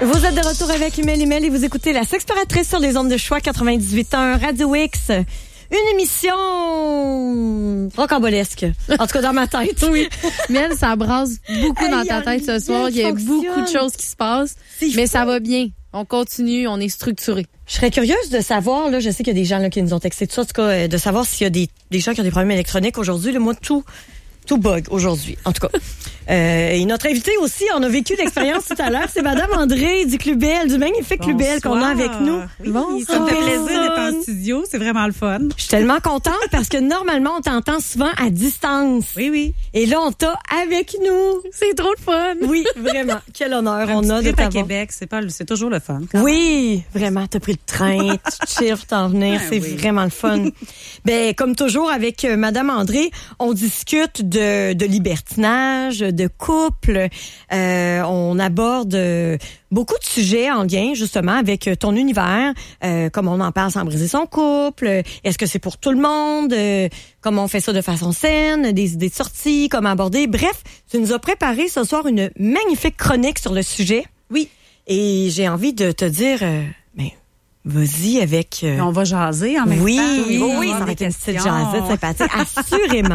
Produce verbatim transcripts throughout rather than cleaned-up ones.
Vous êtes de retour avec Humel Humel et vous écoutez La Sexploratrice sur les ondes de choix quatre-vingt-dix-huit point un Radio X. Une émission rocambolesque. En tout cas, dans ma tête. Oui. Mel, ça brasse beaucoup dans ta tête ce soir. Il y a fonctionne. beaucoup de choses qui se passent. C'est mais fou. Ça va bien. On continue, on est structuré. Je serais curieuse de savoir, là, je sais qu'il y a des gens là, qui nous ont texté tout ça, en tout cas, de savoir s'il y a des, des gens qui ont des problèmes électroniques aujourd'hui. Là, moi, tout, tout bug aujourd'hui, en tout cas. Euh, et notre invité aussi, on a vécu l'expérience tout à l'heure, c'est Madame André du Club Belle, du magnifique Club Belle qu'on a avec nous. Oui, bon, ça me fait plaisir d'être en studio, c'est vraiment le fun. Je suis tellement contente parce que normalement, on t'entend souvent à distance. Oui, oui. Et là, on t'a avec nous. C'est trop le fun. Oui, vraiment. Quel honneur un on a de t'avoir. à Québec, c'est pas, c'est toujours le fun. Oui, vraiment. T'as pris le train, tu chilles pour t'en venir, ben c'est oui. vraiment le fun. Ben, comme toujours avec euh, Madame André, on discute de, de libertinage, de couple. Euh, on aborde euh, beaucoup de sujets en lien justement avec ton univers, euh, comme on en parle sans briser son couple. Est-ce que c'est pour tout le monde? Euh, comment on fait ça de façon saine? Des idées de sortie? Comment aborder? Bref, tu nous as préparé ce soir une magnifique chronique sur le sujet. Oui. Et j'ai envie de te dire... Euh, ben, vas-y avec... Euh... On va jaser en même oui, temps. Oui, oui, ça va être une petite jasette sympathique. Assurément.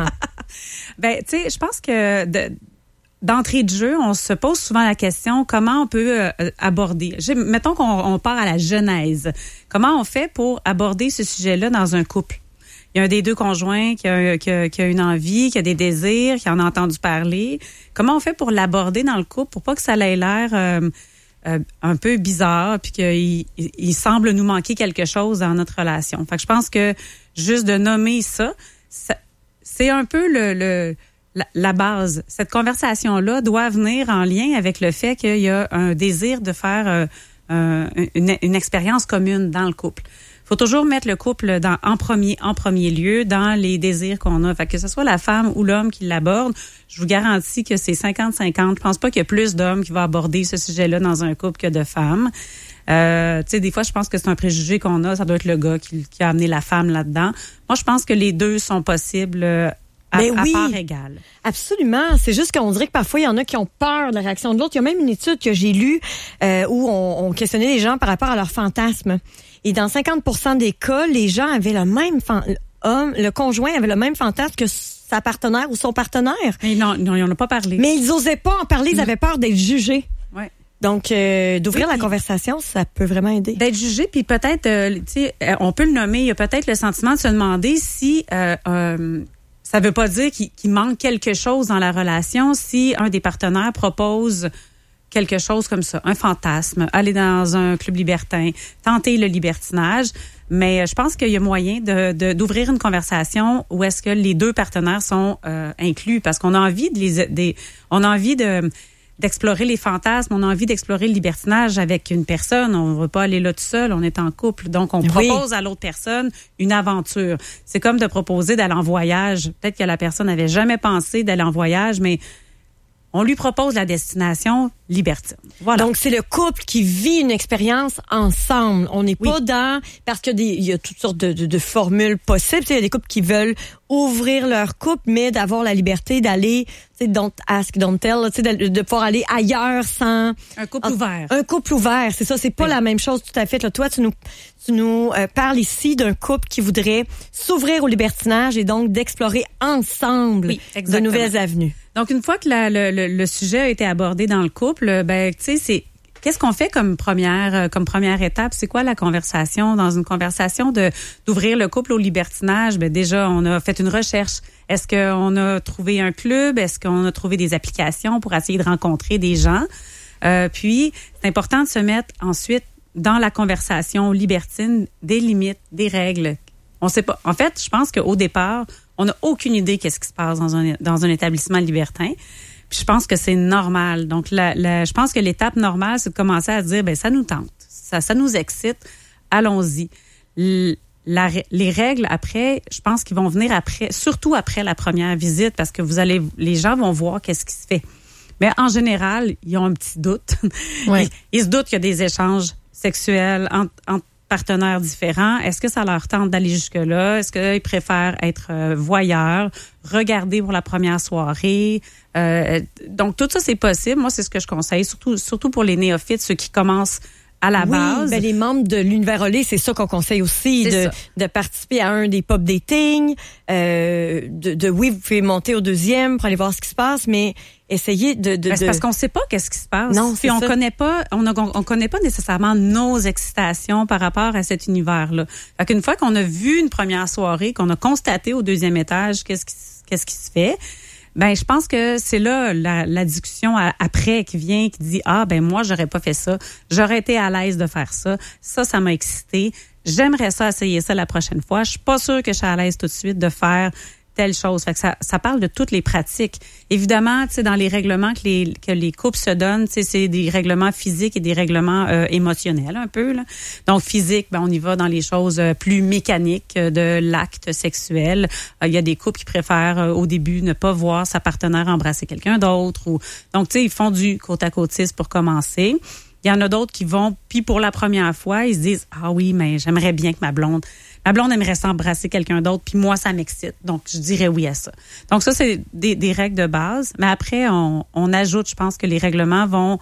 Ben, tu sais, je pense que... De, D'entrée de jeu, on se pose souvent la question comment on peut euh, aborder. J'ai, mettons qu'on on part à la genèse. Comment on fait pour aborder ce sujet-là dans un couple? Il y a un des deux conjoints qui a, qui a, qui a une envie, qui a des désirs, qui en a entendu parler. Comment on fait pour l'aborder dans le couple pour pas que ça ait l'air euh, euh, un peu bizarre puis qu'il il, il semble nous manquer quelque chose dans notre relation? Fait que je pense que juste de nommer ça, ça c'est un peu le... le La, la base. Cette conversation-là doit venir en lien avec le fait qu'il y a un désir de faire euh, euh, une, une expérience commune dans le couple. Il faut toujours mettre le couple dans, en premier, en premier lieu dans les désirs qu'on a. Fait que ce soit la femme ou l'homme qui l'aborde, je vous garantis que c'est cinquante cinquante. Je pense pas qu'il y a plus d'hommes qui vont aborder ce sujet-là dans un couple que de femmes. Euh, tu sais, des fois, je pense que c'est un préjugé qu'on a. Ça doit être le gars qui, qui a amené la femme là-dedans. Moi, je pense que les deux sont possibles euh, À, ben oui, à part égale. Absolument. C'est juste qu'on dirait que parfois, il y en a qui ont peur de la réaction de l'autre. Il y a même une étude que j'ai lue euh, où on, on questionnait les gens par rapport à leurs fantasmes. Et dans cinquante pour cent des cas, les gens avaient le même fan- homme, le conjoint avait le même fantasme que sa partenaire ou son partenaire. Mais non, non, ils n'en ont pas parlé. Mais ils osaient pas en parler. Ils avaient peur d'être jugés. Ouais. Donc, euh, d'ouvrir oui, la conversation, ça peut vraiment aider. D'être jugé, puis peut-être, euh, tu sais, on peut le nommer, il y a peut-être le sentiment de se demander si... Euh, euh, ça veut pas dire qu'il, qu'il manque quelque chose dans la relation si un des partenaires propose quelque chose comme ça, un fantasme, aller dans un club libertin, tenter le libertinage. Mais je pense qu'il y a moyen de, de, d'ouvrir une conversation où est-ce que les deux partenaires sont euh, inclus, parce qu'on a envie de les, des, on a envie de d'explorer les fantasmes, on a envie d'explorer le libertinage avec une personne. On ne veut pas aller là tout seul, on est en couple. Donc, on oui. propose à l'autre personne une aventure. C'est comme de proposer d'aller en voyage. Peut-être que la personne n'avait jamais pensé d'aller en voyage, mais on lui propose la destination libertine. Voilà. Donc, c'est le couple qui vit une expérience ensemble. On n'est oui. pas dans... Parce qu'il y a toutes sortes de, de, de formules possibles. Il y a des couples qui veulent ouvrir leur couple, mais d'avoir la liberté d'aller, tu sais, don't ask, don't tell, tu sais, de, de pouvoir aller ailleurs sans... Un couple en, ouvert. Un couple ouvert, c'est ça. C'est pas oui. la même chose tout à fait. Là, toi, tu nous, tu nous euh, parles ici d'un couple qui voudrait s'ouvrir au libertinage et donc d'explorer ensemble oui, de nouvelles avenues. Donc, une fois que la, le, le, le sujet a été abordé dans le couple, ben, tu sais, c'est qu'est-ce qu'on fait comme première, comme première étape? C'est quoi la conversation? Dans une conversation de d'ouvrir le couple au libertinage, ben déjà, on a fait une recherche. Est-ce qu'on a trouvé un club? Est-ce qu'on a trouvé des applications pour essayer de rencontrer des gens? Euh, puis, c'est important de se mettre ensuite dans la conversation libertine des limites, des règles. On sait pas. En fait, je pense qu'au départ, on n'a aucune idée qu'est-ce qui se passe dans un, dans un établissement libertin. Puis je pense que c'est normal. Donc, la, la, je pense que l'étape normale, c'est de commencer à dire, ben ça nous tente, ça, ça nous excite, allons-y. La, les règles après, je pense qu'ils vont venir après, surtout après la première visite, parce que vous allez, les gens vont voir qu'est-ce qui se fait. Mais en général, ils ont un petit doute. Ouais. Ils, ils se doutent qu'il y a des échanges sexuels entre, entre partenaires différents. Est-ce que ça leur tente d'aller jusque-là? Est-ce qu'ils préfèrent être euh, voyeurs, regarder pour la première soirée? Euh, donc, tout ça, c'est possible. Moi, c'est ce que je conseille, surtout, surtout pour les néophytes, ceux qui commencent à la oui, base. Ben les membres de l'Univers Olé, c'est ça qu'on conseille aussi, de, de participer à un des pop dating. Euh, de, de oui, vous pouvez monter au deuxième pour aller voir ce qui se passe, mais essayez de... de, ben, c'est de... parce qu'on sait pas qu'est-ce qui se passe. Non, puis on ça. connaît pas, on, a, on connaît pas nécessairement nos excitations par rapport à cet univers-là. Fait qu'une fois qu'on a vu une première soirée, qu'on a constaté au deuxième étage qu'est-ce qui, qu'est-ce qui se fait, ben je pense que c'est là la, la discussion à, après qui vient, qui dit ah ben moi j'aurais pas fait ça, j'aurais été à l'aise de faire ça, ça ça m'a excité, j'aimerais ça essayer ça la prochaine fois, je suis pas sûre que je suis à l'aise tout de suite de faire telle chose. Fait que ça, ça parle de toutes les pratiques. Évidemment, tu sais, dans les règlements que les que les couples se donnent, tu sais, c'est des règlements physiques et des règlements euh, émotionnels un peu là. Donc physique, ben on y va dans les choses plus mécaniques de l'acte sexuel. Il y a des couples qui préfèrent euh, au début ne pas voir sa partenaire embrasser quelqu'un d'autre ou donc tu sais, ils font du côte à côtisme pour commencer. Il y en a d'autres qui vont, puis pour la première fois, ils se disent ah oui, mais j'aimerais bien que ma blonde Ma blonde aimerait s'embrasser quelqu'un d'autre, puis moi, ça m'excite. Donc, je dirais oui à ça. Donc, ça, c'est des, des règles de base. Mais après, on, on ajoute, je pense que les règlements vont...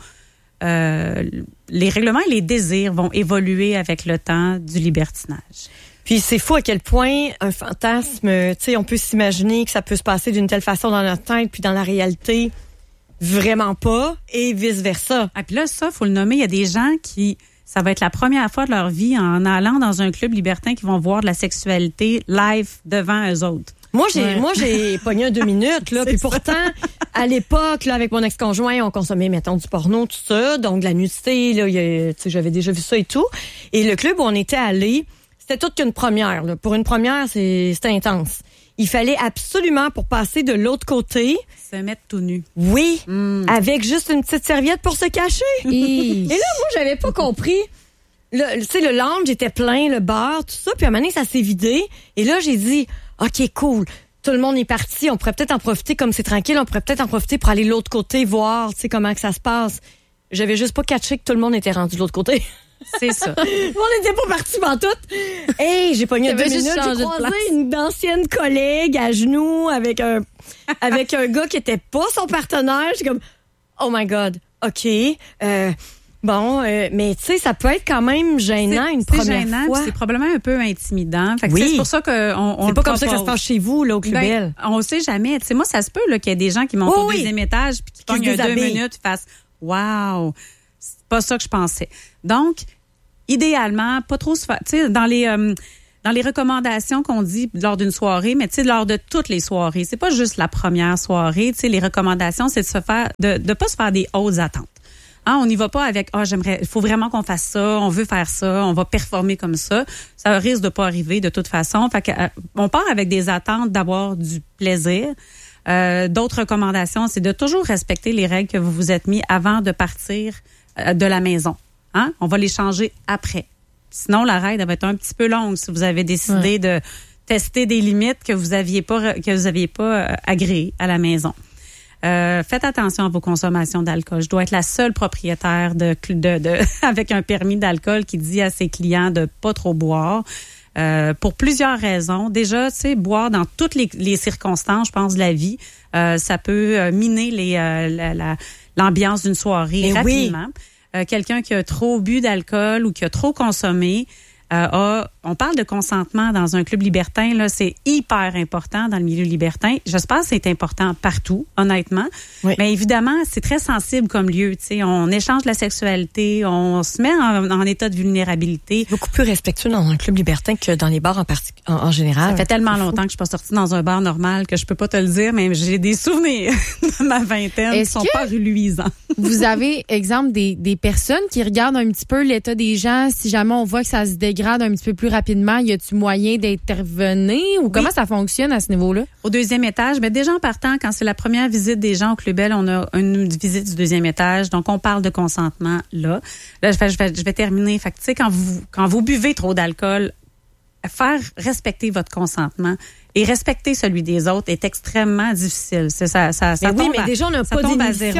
Euh, les règlements et les désirs vont évoluer avec le temps du libertinage. Puis c'est fou à quel point un fantasme, tu sais, on peut s'imaginer que ça peut se passer d'une telle façon dans notre tête, puis dans la réalité, vraiment pas, et vice-versa. Ah, puis là, ça, faut le nommer, il y a des gens qui... Ça va être la première fois de leur vie en allant dans un club libertin qui vont voir de la sexualité live devant eux autres. Moi, j'ai, ouais. moi, j'ai pogné un deux minutes, là. Puis pourtant, à l'époque, là, avec mon ex-conjoint, on consommait, mettons, du porno, tout ça. Donc, de la nudité, là, y a, tu sais, j'avais déjà vu ça et tout. Et le club où on était allé, c'était toute qu'une première, là. Pour une première, c'est, c'était intense. Il fallait absolument, pour passer de l'autre côté... Se mettre tout nu. Oui, mm. avec juste une petite serviette pour se cacher. Et là, moi, j'avais pas compris. Tu sais, le lounge était plein, le bar, tout ça. Puis à un moment donné, ça s'est vidé. Et là, j'ai dit, OK, cool. Tout le monde est parti. On pourrait peut-être en profiter, comme c'est tranquille, on pourrait peut-être en profiter pour aller de l'autre côté, voir, tu sais, comment que ça se passe. J'avais juste pas catché que tout le monde était rendu de l'autre côté. C'est ça. On n'était pas partis pantoute. Hey, j'ai pogné deux minutes, j'ai croisé une ancienne collègue à genoux avec un avec un gars qui était pas son partenaire. J'ai comme, oh my God, OK. Euh, bon, euh, mais tu sais, ça peut être quand même gênant c'est, une c'est première gênant, fois. C'est probablement un peu intimidant. Fait que oui. c'est pour ça qu'on on C'est le pas propose. comme ça que ça se passe chez vous, là, au Club Bell. Ben, on sait jamais. Tu sais, moi, ça se peut là, qu'il y ait des gens qui montent oh, au oui. deuxième étage puis qui pognent un deux minutes et fassent « Wow! » C'est pas ça que je pensais. Donc, idéalement, pas trop se faire... Tu sais, dans les... Euh, Dans les recommandations qu'on dit lors d'une soirée, mais tu sais, lors de toutes les soirées, c'est pas juste la première soirée. Tu sais, les recommandations, c'est de se faire, de, de pas se faire des hautes attentes. Hein, on n'y va pas avec, ah, oh, j'aimerais, il faut vraiment qu'on fasse ça, on veut faire ça, on va performer comme ça. Ça risque de pas arriver de toute façon. Fait que, euh, on part avec des attentes d'avoir du plaisir. Euh, d'autres recommandations, c'est de toujours respecter les règles que vous vous êtes mis avant de partir euh, de la maison. Hein? On va les changer après. Sinon, la ride elle va être un petit peu longue si vous avez décidé ouais. de tester des limites que vous aviez pas que vous aviez pas euh, agréées à la maison. Euh, faites attention à vos consommations d'alcool. Je dois être la seule propriétaire de, de, de avec un permis d'alcool qui dit à ses clients de pas trop boire. Euh, pour plusieurs raisons. Déjà, tu sais, boire dans toutes les, les circonstances, je pense, de la vie, euh, ça peut euh, miner les, euh, la, la, l'ambiance d'une soirée Mais rapidement. Oui. Euh, quelqu'un qui a trop bu d'alcool ou qui a trop consommé, euh, a, on parle de consentement dans un club libertin, là, c'est hyper important dans le milieu libertin. J'espère que c'est important partout, honnêtement. Oui. Mais évidemment, c'est très sensible comme lieu. Tu sais, on échange de la sexualité, on se met en, en état de vulnérabilité. Beaucoup plus respectueux dans un club libertin que dans les bars en, partic- en, en général. Ça fait tellement longtemps que je suis pas sortie dans un bar normal que je peux pas te le dire, mais j'ai des souvenirs de ma vingtaine Est-ce qui sont pas reluisants. Vous avez, exemple, des, des personnes qui regardent un petit peu l'état des gens. Si jamais on voit que ça se dégrade un petit peu plus rapidement, y a-tu moyen d'intervenir ou oui. comment ça fonctionne à ce niveau-là? Au deuxième étage, mais déjà en partant, quand c'est la première visite des gens au Club Bell, on a une visite du deuxième étage, donc on parle de consentement là. Là, je vais, je vais, je vais terminer. Fait que, tu sais, quand vous, quand vous buvez trop d'alcool, faire respecter votre consentement et respecter celui des autres est extrêmement difficile. C'est ça, ça, ça mais tombe oui, mais à, déjà on n'a pas d'émission.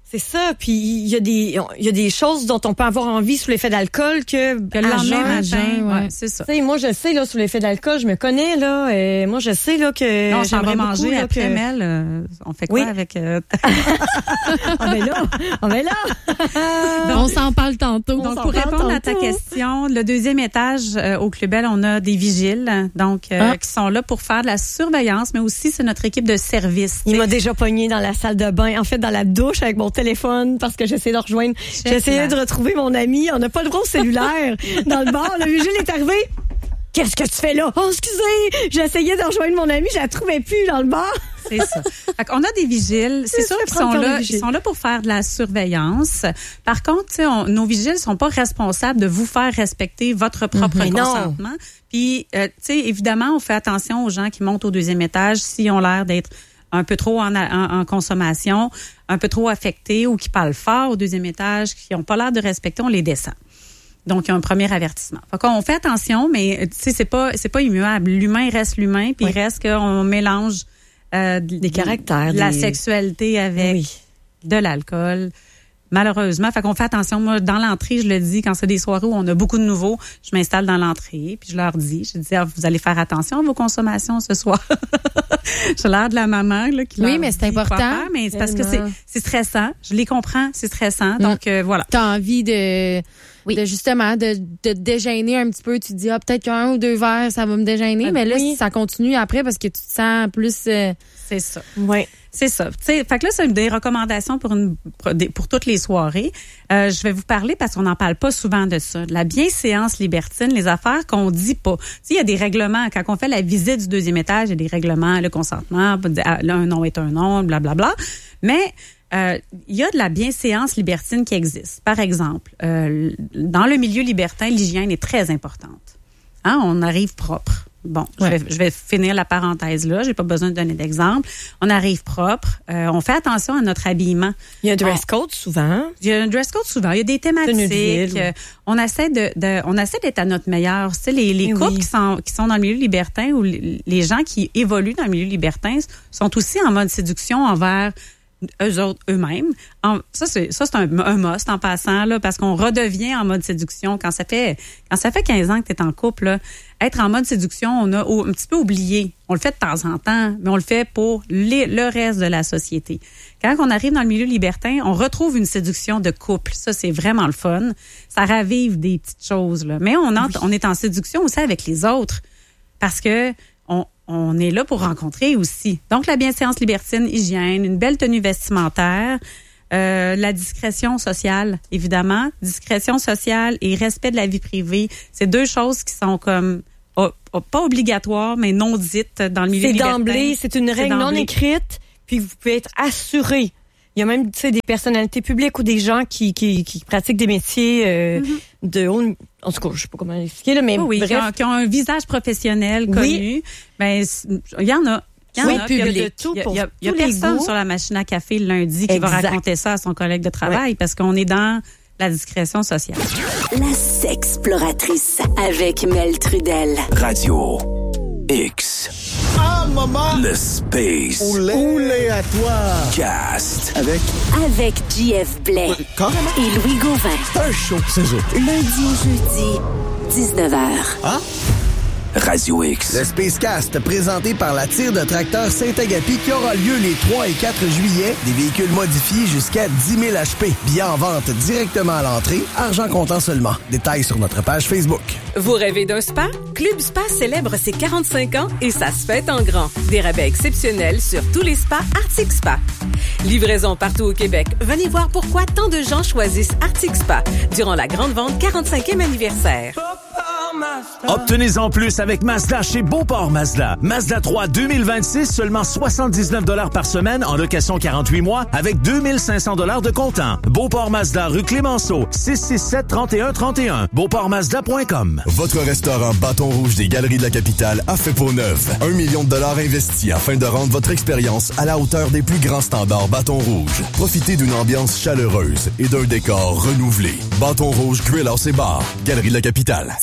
C'est ça. Puis il y a des il y a des choses dont on peut avoir envie sous l'effet d'alcool que, que le lendemain matin, ouais, c'est ça. Tu sais, moi je sais là sous l'effet d'alcool, je me connais là. Et moi je sais là que non, j'aimerais manger beaucoup, là, après que... Mel. Euh, on fait quoi oui. avec euh... On est là, on est là. Donc, on s'en parle tantôt. Donc pour répondre tantôt. à ta question, le deuxième étage euh, au Club Bell, on a des vigiles, donc euh, ah. qui sont là pour faire de la surveillance, mais aussi c'est notre équipe de service. Il t'sais. m'a déjà pogné dans la salle de bain, en fait dans la douche avec mon téléphone parce que j'essayais de rejoindre. J'essayais de retrouver mon ami. On n'a pas le droit au cellulaire dans le bar. Le vigile est arrivé. Qu'est-ce que tu fais là? Oh, excusez! J'essayais de rejoindre mon ami. Je la trouvais plus dans le bar. C'est ça. Fait qu'on a des vigiles. C'est sûr qu'ils sont là, ils sont là pour faire de la surveillance. Par contre, on, nos vigiles sont pas responsables de vous faire respecter votre propre mmh, consentement. Puis, euh, tu sais, évidemment, on fait attention aux gens qui montent au deuxième étage s'ils ont l'air d'être un peu trop en, en, en consommation, un peu trop affectés ou qui parlent fort au deuxième étage, qui n'ont pas l'air de respecter, on les descend. Donc, il y a un premier avertissement. Fait qu'on fait attention, mais tu sais, c'est pas c'est pas immuable. L'humain reste l'humain, puis il oui. reste qu'on mélange euh, des caractères, de la des... sexualité avec oui. de l'alcool. Malheureusement, fait qu'on fait attention. Moi, dans l'entrée, je le dis, quand c'est des soirées où on a beaucoup de nouveaux, je m'installe dans l'entrée, puis je leur dis, je dis, ah, vous allez faire attention à vos consommations ce soir. J'ai l'air de la maman là qui oui, mais c'est important. Faire, mais c'est parce que c'est c'est stressant. Je les comprends, c'est stressant. Mm. Donc euh, voilà. T'as envie de oui. de justement de de déjeuner un petit peu. Tu te dis ah peut-être qu'un ou deux verres ça va me déjeuner, euh, mais là oui. ça continue après parce que tu te sens plus. Euh... C'est ça. Oui. C'est ça. Tu sais, fait que là, c'est des recommandations pour une pour toutes les soirées. Euh, je vais vous parler parce qu'on n'en parle pas souvent de ça. La bienséance libertine, les affaires qu'on dit pas. Tu sais, il y a des règlements. Quand on fait la visite du deuxième étage, il y a des règlements, le consentement, là, un nom est un nom, blablabla. Mais euh, il y a de la bienséance libertine qui existe. Par exemple, euh, dans le milieu libertin, l'hygiène est très importante. Hein, on arrive propre. Bon, ouais. je, vais, je vais finir la parenthèse là. J'ai pas besoin de donner d'exemple. On arrive propre. Euh, on fait attention à notre habillement. Il y a un dress code souvent. Il y a un dress code souvent. Il y a des thématiques. Euh, on essaie de, de, on essaie d'être à notre meilleur. Tu sais, les, les couples oui. qui sont qui sont dans le milieu libertin ou les, les gens qui évoluent dans le milieu libertin sont aussi en mode séduction envers eux autres, eux-mêmes. En, ça, c'est, ça, c'est un, un must en passant, là, parce qu'on redevient en mode séduction. Quand ça fait, quand ça fait quinze ans que tu es en couple, là, être en mode séduction, on a un petit peu oublié. On le fait de temps en temps, mais on le fait pour les, le reste de la société. Quand on arrive dans le milieu libertin, on retrouve une séduction de couple. Ça, c'est vraiment le fun. Ça ravive des petites choses, là. Mais on, entre, oui. on est en séduction aussi avec les autres. Parce que, on, on est là pour rencontrer aussi. Donc, la bienséance libertine, hygiène, une belle tenue vestimentaire, euh, la discrétion sociale, évidemment. Discrétion sociale et respect de la vie privée, c'est deux choses qui sont comme oh, oh, pas obligatoires, mais non dites dans le milieu c'est libertin. D'emblée, c'est une règle non écrite, puis vous pouvez être assuré. Il y a même, tu sais, des personnalités publiques ou des gens qui qui, qui pratiquent des métiers euh, mm-hmm. de haut. En tout cas, je sais pas comment l'expliquer là, mais oh oui, bref. Qui ont, qui ont un visage professionnel connu. Oui. Ben, il y en a. Il y en oui, a. Public. Il y a, de tout pour il y a, il y a personne goûts. Sur la machine à café le lundi qui exact. Va raconter ça à son collègue de travail ouais. parce qu'on est dans la discrétion sociale. La sexploratrice avec Mel Trudel. Radio X. Ah, maman! Le Space. Oulé, Oulé à toi! Cast. Avec? Avec J F Blais. Quand? Et Louis Gauvin. C'est un show, c'est ça. Lundi au jeudi, dix-neuf heures. Hein? Radio X. Le Spacecast, présenté par la tire de tracteur Saint-Agapi qui aura lieu les trois et quatre juillet. Des véhicules modifiés jusqu'à dix mille H P. Billets en vente directement à l'entrée. Argent comptant seulement. Détails sur notre page Facebook. Vous rêvez d'un spa? Club Spa célèbre ses quarante-cinq ans et ça se fête en grand. Des rabais exceptionnels sur tous les spas Arctic Spa. Livraison partout au Québec. Venez voir pourquoi tant de gens choisissent Arctic Spa durant la grande vente quarante-cinquième anniversaire. Obtenez-en plus avec Mazda chez Beauport Mazda. Mazda trois deux mille vingt-six, seulement soixante-dix-neuf dollars par semaine en location quarante-huit mois avec deux mille cinq cents dollars de comptant. Beauport Mazda, rue Clémenceau, six six sept, trois un trois un. Beauport Mazda point com. Votre restaurant Bâton Rouge des Galeries de la Capitale a fait peau neuve. Un million de dollars investis afin de rendre votre expérience à la hauteur des plus grands standards Bâton Rouge. Profitez d'une ambiance chaleureuse et d'un décor renouvelé. Bâton Rouge, Grill House et Bar, Galerie de la Capitale. C'est la grande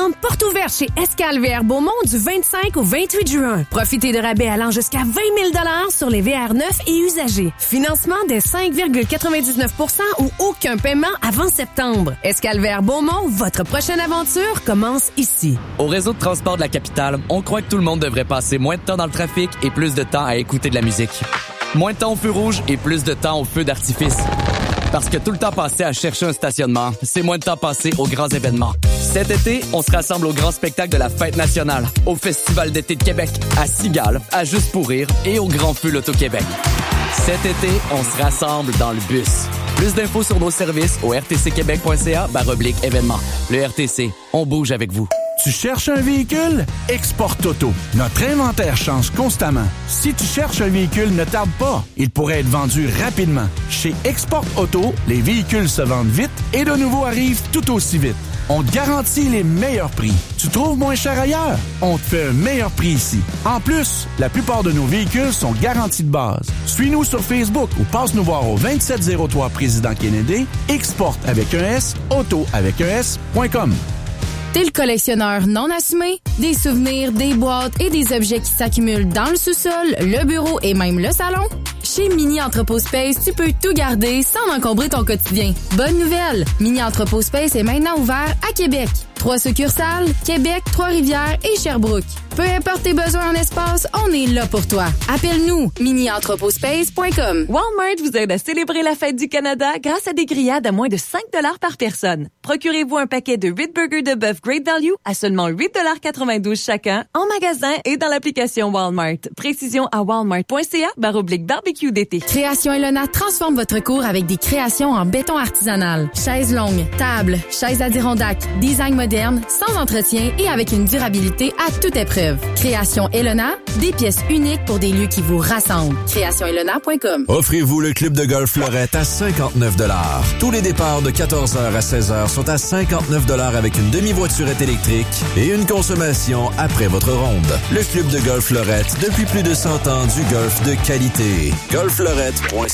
vente porte ouverte chez Escale V R Beaumont du vingt-cinq au vingt-huit juin. Profitez de rabais allant jusqu'à vingt mille dollars sur les V R neufs et usagés. Financement dès cinq virgule quatre-vingt-dix-neuf pour cent ou aucun paiement avant septembre. Escale V R Beaumont, votre prochaine aventure commence ici. Au réseau de transport de la capitale, on croit que tout le monde devrait passer moins de temps dans le trafic et plus de temps à écouter de la musique. Moins de temps au feu rouge et plus de temps au feu d'artifice. Parce que tout le temps passé à chercher un stationnement, c'est moins de temps passé aux grands événements. Cet été, on se rassemble au grand spectacle de la Fête nationale, au Festival d'été de Québec, à Cigale, à Juste pour rire et au Grand Feu L'Auto-Québec. Cet été, on se rassemble dans le bus. Plus d'infos sur nos services au r t c québec point c a barre oblique événements. Le R T C, on bouge avec vous. Tu cherches un véhicule? Export Auto. Notre inventaire change constamment. Si tu cherches un véhicule, ne tarde pas. Il pourrait être vendu rapidement. Chez Export Auto, les véhicules se vendent vite et de nouveaux arrivent tout aussi vite. On te garantit les meilleurs prix. Tu trouves moins cher ailleurs? On te fait un meilleur prix ici. En plus, la plupart de nos véhicules sont garantis de base. Suis-nous sur Facebook ou passe nous voir au vingt-sept zéro trois Président Kennedy, Export avec un S, Auto avec un S, point com. T'es le collectionneur non assumé? Des souvenirs, des boîtes et des objets qui s'accumulent dans le sous-sol, le bureau et même le salon? Chez Mini Entrepôt Space, tu peux tout garder sans encombrer ton quotidien. Bonne nouvelle! Mini Entrepôt Space est maintenant ouvert à Québec. Trois succursales, Québec, Trois-Rivières et Sherbrooke. Peu importe tes besoins en espace, on est là pour toi. Appelle-nous, mini entrepôt space point com. Walmart vous aide à célébrer la fête du Canada grâce à des grillades à moins de cinq dollars par personne. Procurez-vous un paquet de huit burgers de bœuf Great Value à seulement huit dollars quatre-vingt-douze chacun en magasin et dans l'application Walmart. Précision à walmart point c a barre oblique barbecue d'été. Création Elona transforme votre cour avec des créations en béton artisanal. Chaises longues, tables, chaises Adirondack, design moderne, sans entretien et avec une durabilité à toute épreuve. Création Elona, des pièces uniques pour des lieux qui vous rassemblent. création elona point com. Offrez-vous le club de golf Fleurette à cinquante-neuf dollars. Tous les départs de quatorze heures à seize heures sont à cinquante-neuf dollars avec une demi-voiturette électrique et une consommation après votre ronde. Le club de golf Fleurette, depuis plus de cent ans, du golf de qualité. golf fleurette point c a